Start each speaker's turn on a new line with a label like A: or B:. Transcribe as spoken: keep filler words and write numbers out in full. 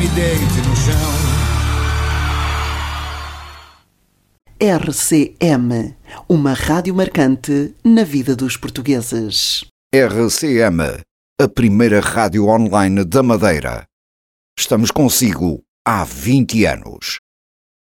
A: me deite no chão.
B: R C M, uma rádio marcante na vida dos portugueses.
C: R C M, a primeira rádio online da Madeira. Estamos consigo há vinte anos.